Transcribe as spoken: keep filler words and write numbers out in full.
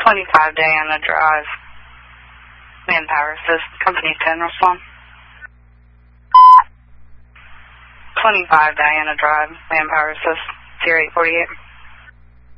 twenty-five Diana Drive. Manpower Assist, Company ten, respond. twenty-five Diana Drive, Manpower Assist, zero eight four eight.